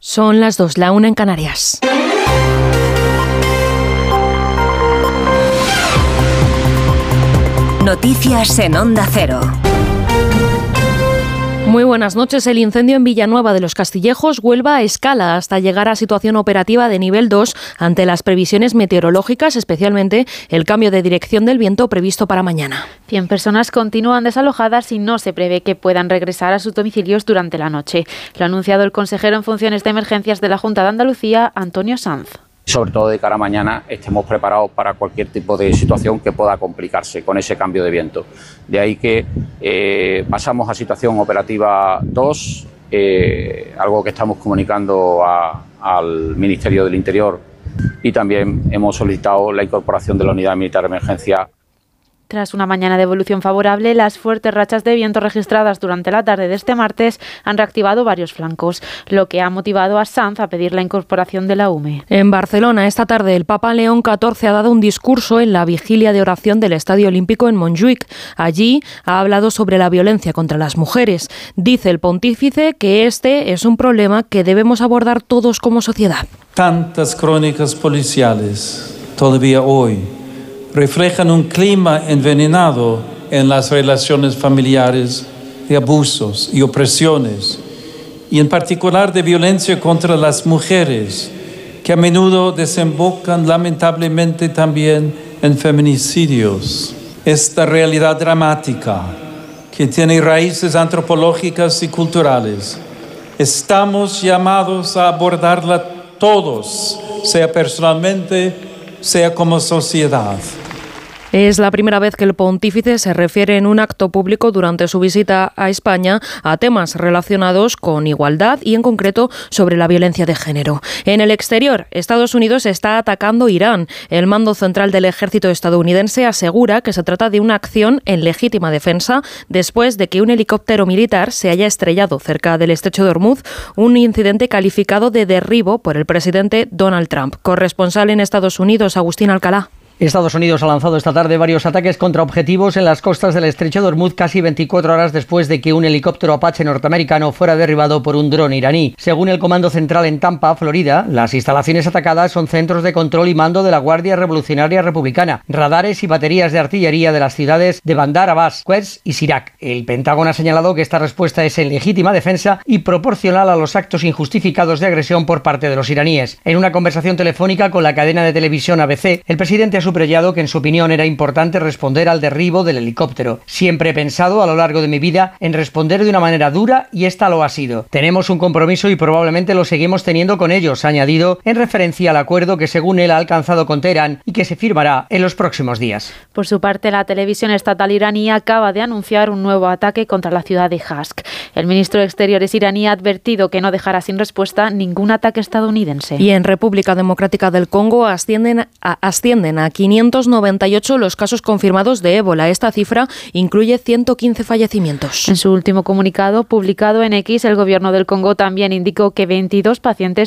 Son las 2, la 1 en Canarias. Noticias en Onda Cero. Muy buenas noches. El incendio en Villanueva de los Castillejos, Huelva, escala hasta llegar a situación operativa de nivel 2 ante las previsiones meteorológicas, especialmente el cambio de dirección del viento previsto para mañana. 100 personas continúan desalojadas y no se prevé que puedan regresar a sus domicilios durante la noche. Lo ha anunciado el consejero en funciones de emergencias de la Junta de Andalucía, Antonio Sanz. Sobre todo de cara a mañana estemos preparados para cualquier tipo de situación que pueda complicarse con ese cambio de viento. De ahí que pasamos a situación operativa 2, algo que estamos comunicando al Ministerio del Interior, y también hemos solicitado la incorporación de la Unidad Militar de Emergencia. Tras una mañana de evolución favorable, las fuertes rachas de viento registradas durante la tarde de este martes han reactivado varios flancos, lo que ha motivado a Sanz a pedir la incorporación de la UME. En Barcelona, esta tarde, el Papa León XIV ha dado un discurso en la vigilia de oración del Estadio Olímpico en Montjuïc. Allí ha hablado sobre la violencia contra las mujeres. Dice el pontífice que este es un problema que debemos abordar todos como sociedad. Tantas crónicas policiales todavía hoy reflejan un clima envenenado en las relaciones familiares de abusos y opresiones, y en particular de violencia contra las mujeres, que a menudo desembocan lamentablemente también en feminicidios. Esta realidad dramática, que tiene raíces antropológicas y culturales, estamos llamados a abordarla todos, sea personalmente, sea como sociedad. Es la primera vez que el pontífice se refiere en un acto público durante su visita a España a temas relacionados con igualdad y en concreto sobre la violencia de género. En el exterior, Estados Unidos está atacando Irán. El mando central del ejército estadounidense asegura que se trata de una acción en legítima defensa después de que un helicóptero militar se haya estrellado cerca del estrecho de Hormuz, un incidente calificado de derribo por el presidente Donald Trump. Corresponsal en Estados Unidos, Agustín Alcalá. Estados Unidos ha lanzado esta tarde varios ataques contra objetivos en las costas del estrecho de Hormuz casi 24 horas después de que un helicóptero Apache norteamericano fuera derribado por un dron iraní. Según el Comando Central en Tampa, Florida, las instalaciones atacadas son centros de control y mando de la Guardia Revolucionaria Republicana, radares y baterías de artillería de las ciudades de Bandar Abbas, Quds y Sirak. El Pentágono ha señalado que esta respuesta es en legítima defensa y proporcional a los actos injustificados de agresión por parte de los iraníes. En una conversación telefónica con la cadena de televisión ABC, el presidente ha subrayado que en su opinión era importante responder al derribo del helicóptero. Siempre he pensado a lo largo de mi vida en responder de una manera dura y esta lo ha sido. Tenemos un compromiso y probablemente lo seguimos teniendo con ellos, ha añadido en referencia al acuerdo que según él ha alcanzado con Teherán y que se firmará en los próximos días. Por su parte, la televisión estatal iraní acaba de anunciar un nuevo ataque contra la ciudad de Hask. El ministro de Exteriores iraní ha advertido que no dejará sin respuesta ningún ataque estadounidense. Y en República Democrática del Congo ascienden a 598 los casos confirmados de ébola. Esta cifra incluye 115 fallecimientos. En su último comunicado, publicado en X, el gobierno del Congo también indicó que 22 pacientes